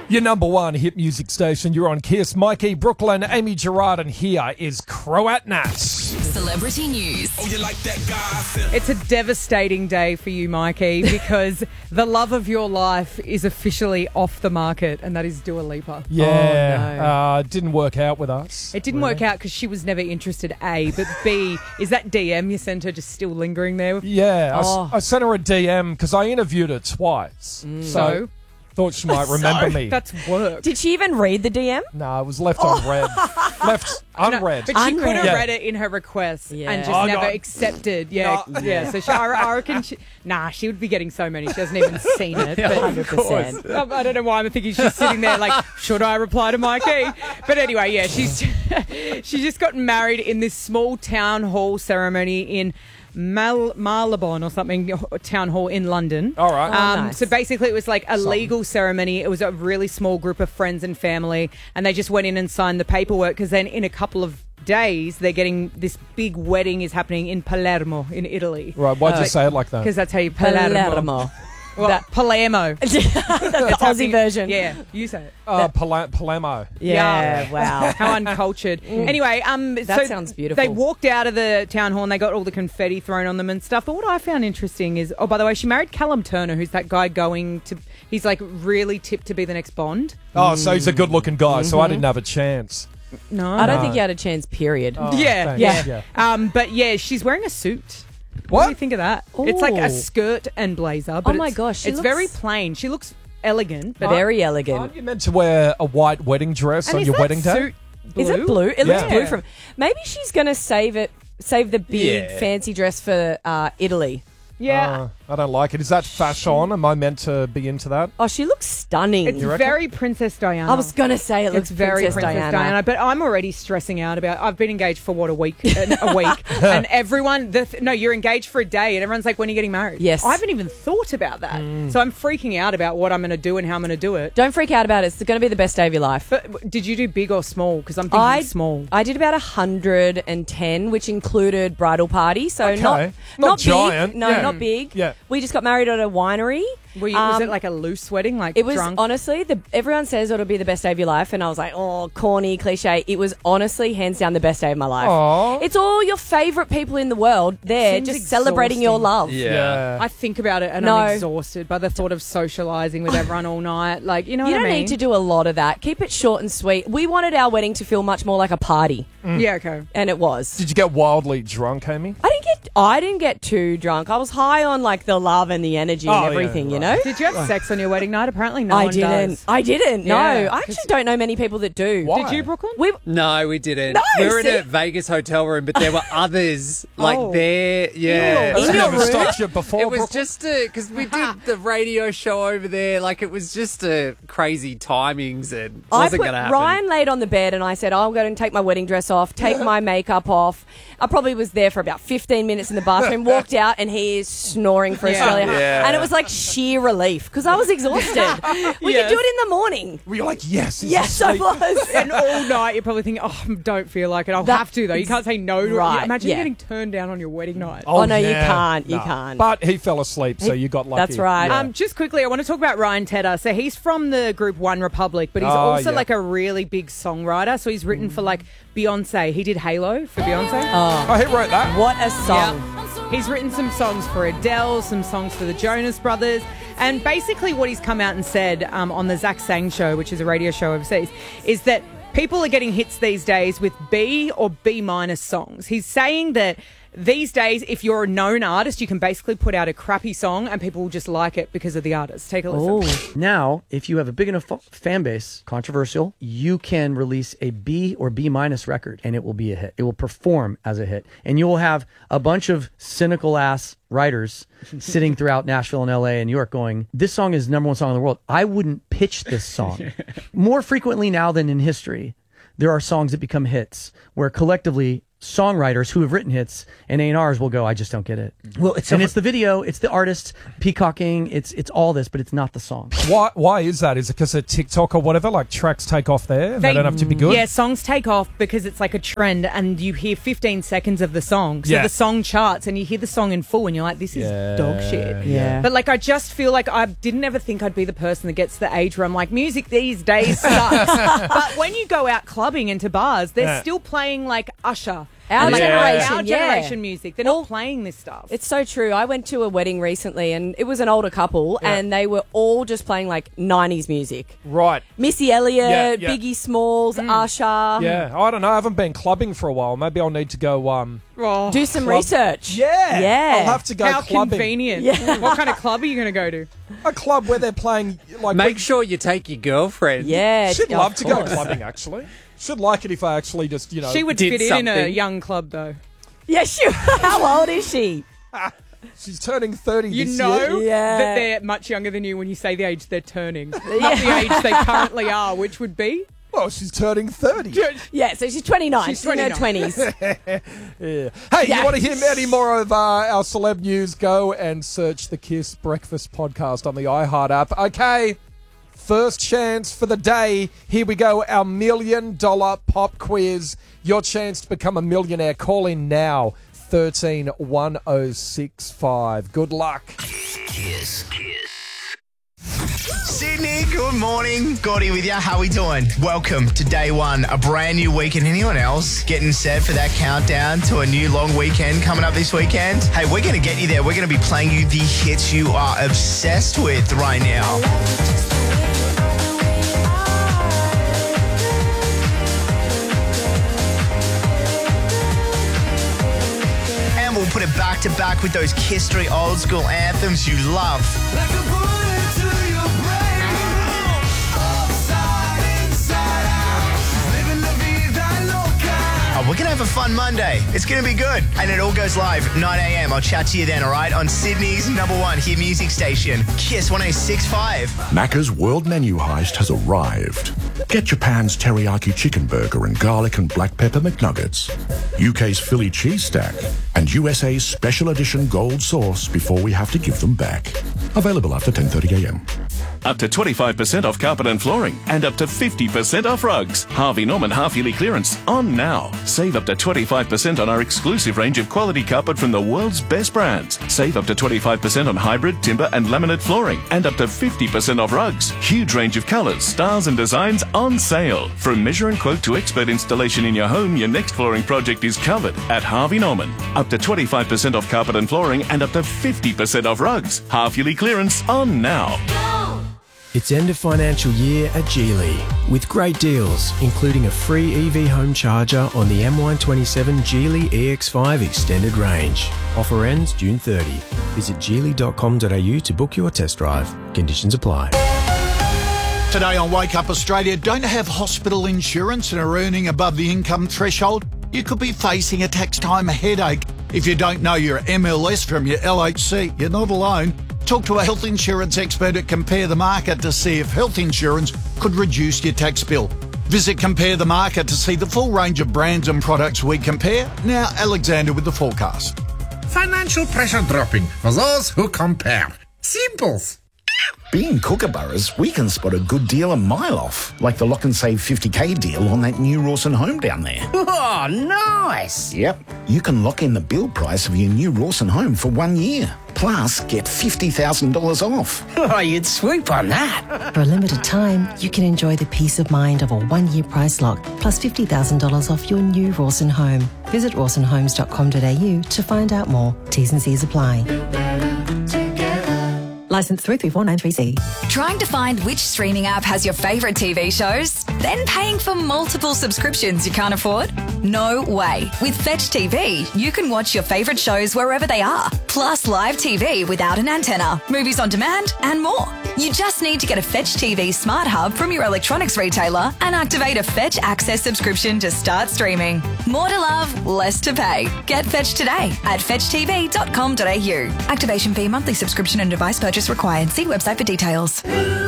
Your number one hit music station. You're on Kiss. Mikey, Brooklyn, Amy Gerard, and here is Croat Nats. Celebrity news. Oh, you like that gossip? It's a devastating day for you, Mikey, because the love of your life is officially off the market, and that is Dua Lipa. Yeah, didn't work out with us. It didn't work out because she was never interested, A. But B, is that DM you sent her just still lingering there? Yeah, I sent her a DM because I interviewed her twice. So? Thought she might remember me. That's work. Did she even read the DM? No, it was left unread. Left unread. But she could have Yeah. read it in her request Yeah. and just Oh, never no. accepted. Yeah, yeah. So I reckon she would be getting so many. She hasn't even seen it. But 100%. I don't know why I'm thinking she's sitting there like, should I reply to Mikey? But anyway, yeah, she's just got married in this small town hall ceremony in Marylebone or something, town hall in London. All right. Nice. So basically it was like a legal ceremony. It was a really small group of friends and family, and they just went in and signed the paperwork because then in a couple of days they're getting this big wedding is happening in Palermo in Italy. Right, why'd you say it like that? Because that's how you Palermo. Well, Palermo. That's the Aussie version. Yeah, you say it. Palermo. Yeah, wow. How uncultured. Anyway, That sounds beautiful. They walked out of the town hall and they got all the confetti thrown on them and stuff. But what I found interesting is, oh, by the way, she married Callum Turner, who's that guy he's like really tipped to be the next Bond. Oh, so he's a good-looking guy, so I didn't have a chance. No. I don't think you had a chance, period. Oh, Yeah, thanks. yeah. But yeah, she's wearing a suit. What do you think of that? It's like a Ooh. skirt and blazer. But Oh my it's- gosh, she it's looks- very plain. She looks elegant, but Very elegant. Aren't you meant to wear a white wedding dress and on is your that wedding day? suit blue? Is it blue? It looks Yeah. blue from. Maybe she's going to save the big Yeah. fancy dress for Italy. Yeah. I don't like it. Is that fashion? Am I meant to be into that? Oh, she looks stunning. It's very Princess Diana. I was going to say it looks It's very Princess Diana. but I'm already stressing out about. I've been engaged for a week, and everyone. No, you're engaged for a day, and everyone's like, "When are you getting married?" Yes. I haven't even thought about that, so I'm freaking out about what I'm going to do and how I'm going to do it. Don't freak out about it. It's going to be the best day of your life. But did you do big or small? Because I'm thinking small. I did about 110, which included bridal party. So Okay. not big. giant. No, Yeah. not big. Yeah. We just got married at a winery. Was it like a loose wedding? Like It was drunk? honestly, everyone says it'll be the best day of your life, and I was like, oh, corny, cliche. It was honestly hands down the best day of my life. Aw. It's all your favourite people in the world there, Seems just celebrating your love. Yeah. I think about it and No. I'm exhausted by the thought of socialising with everyone all night. Like, you know You what don't I mean? need to do a lot of that. Keep it short and sweet. We wanted our wedding to feel much more like a party, Yeah, okay. and it was. Did you get wildly drunk, Amy? I didn't get too drunk. I was high on like the love and the energy and Oh, yeah, everything, you right. know? Did you have sex on your wedding night? Apparently no I one didn't. does. I didn't. No. Yeah, I actually don't know many people that do. Why? Did you, Brooklyn? No, we didn't. No, we were in see? a Vegas hotel room, but there were others like Oh. there. Yeah. That's In your never room? stopped you before, It was Brooklyn? just because we did the radio show over there. Like it was just crazy timings and wasn't going to happen. Ryan laid on the bed and I said, I'll go and take my wedding dress off, take my makeup off. I probably was there for about 15 minutes in the bathroom, walked out and he is snoring for Australia. Yeah. And it was like sheer relief because I was exhausted. We could do it in the morning. Were you like, yes? he's Yes, I asleep? was. And all night you're probably thinking, oh, don't feel like it. I'll have to, though. You can't say no to it. Right, Imagine yeah. getting turned down on your wedding night. Oh, no, you yeah. can't. You No. can't. But he fell asleep, so you got lucky. That's right. Yeah. Just quickly, I want to talk about Ryan Tedder. So he's from the group One Republic, but he's Oh, also yeah. like a really big songwriter. So he's written for like Beyonce. He did Halo for Beyonce. Oh, he wrote that. What a song. He's written some songs for Adele, some songs for the Jonas Brothers, and basically what he's come out and said on the Zach Sang Show, which is a radio show overseas, is that people are getting hits these days with B or B minus songs. He's saying that these days, if you're a known artist, you can basically put out a crappy song and people will just like it because of the artist. Take a listen. Now, if you have a big enough fan base, controversial, you can release a B or B minus record and it will be a hit. It will perform as a hit. And you will have a bunch of cynical ass writers sitting throughout Nashville and LA and New York going, this song is the #1 song in the world. I wouldn't pitch this song. More frequently now than in history, there are songs that become hits where collectively songwriters who have written hits and A&Rs will go, I just don't get it. Well, it's the video, it's the artist peacocking, it's all this, but it's not the song. Why is that? Is it because of TikTok or whatever? Like tracks take off there and they don't have to be good? Yeah, songs take off because it's like a trend and you hear 15 seconds of the song. So the song charts and you hear the song in full and you're like, this is dog shit. Yeah. But like, I just feel like I didn't ever think I'd be the person that gets to the age where I'm like, music these days sucks. But when you go out clubbing into bars, they're still playing like Usher. Our generation, Our generation music. They're not playing this stuff. It's so true. I went to a wedding recently and it was an older couple and they were all just playing like 90s music. Right. Missy Elliott, Yeah. Biggie Smalls, Usher. Yeah, I don't know. I haven't been clubbing for a while. Maybe I'll need to go. Do some research. Yeah, Yeah. I'll have to go How clubbing. convenient. Yeah. What kind of club are you going to go to? A club where they're playing like. Make sure you take your girlfriend. Yeah. Should of love to go course. clubbing. Actually, should like it if I actually just She would did fit in a something. young club, though. Yeah, sure. How old is she? She's turning 30 You this know year. Yeah. that they're much younger than you when you say the age they're turning, not the age they currently are, which would be. Well, she's turning 30. Yeah, so she's 29. She's She's in her 29. 20s. Yeah. Hey, Yeah. you want to hear any more of our celeb news? Go and search the Kiss Breakfast Podcast on the iHeart app. Okay, first chance for the day. Here we go, our $1 million pop quiz. Your chance to become a millionaire. Call in now, 131065. Good luck. Kiss. Sydney, good morning. Gordy with you. How we doing? Welcome to day one, a brand new weekend. Anyone else getting set for that countdown to a new long weekend coming up this weekend? Hey, we're going to get you there. We're going to be playing you the hits you are obsessed with right now. And we'll put it back to back with those Kiss Street old school anthems you love. We're going to have a fun Monday. It's going to be good. And it all goes live 9 a.m. I'll chat to you then, all right? On Sydney's #1 hit music station, Kiss 106.5. Macca's World Menu Heist has arrived. Get Japan's teriyaki chicken burger and garlic and black pepper McNuggets, UK's Philly cheese stack, and USA's special edition gold sauce before we have to give them back. Available after 10:30 a.m. Up to 25% off carpet and flooring and up to 50% off rugs. Harvey Norman half-yearly clearance on now. Save up to 25% on our exclusive range of quality carpet from the world's best brands. Save up to 25% on hybrid, timber and laminate flooring and up to 50% off rugs. Huge range of colours, styles and designs on sale. From measure and quote to expert installation in your home, your next flooring project is covered at Harvey Norman. Up to 25% off carpet and flooring and up to 50% off rugs. Half-yearly clearance on now. It's end of financial year at Geely with great deals, including a free EV home charger on the M127 Geely EX5 extended range. Offer ends June 30. Visit geely.com.au to book your test drive. Conditions apply. Today on Wake Up Australia, don't have hospital insurance and are earning above the income threshold? You could be facing a tax time headache. If you don't know your MLS from your LHC, you're not alone. Talk to a health insurance expert at Compare the Market to see if health insurance could reduce your tax bill. Visit Compare the Market to see the full range of brands and products we compare. Now, Alexander with the forecast. Financial pressure dropping for those who compare. Simples. Being Kookaburras, we can spot a good deal a mile off, like the lock and save 50k deal on that new Rawson home down there. Oh, nice. Yep, you can lock in the build price of your new Rawson home for 1 year. Plus, get $50,000 off. Oh, you'd swoop on that. For a limited time, you can enjoy the peace of mind of a 1-year price lock, plus $50,000 off your new Rawson home. Visit rawsonhomes.com.au to find out more. T's and C's apply. Licence 334930C. Trying to find which streaming app has your favourite TV shows? Then paying for multiple subscriptions you can't afford? No way. With Fetch TV, you can watch your favourite shows wherever they are, plus live TV without an antenna, movies on demand, and more. You just need to get a Fetch TV Smart Hub from your electronics retailer and activate a Fetch Access subscription to start streaming. More to love, less to pay. Get Fetch today at fetchtv.com.au. Activation fee, monthly subscription and device purchase required. See website for details.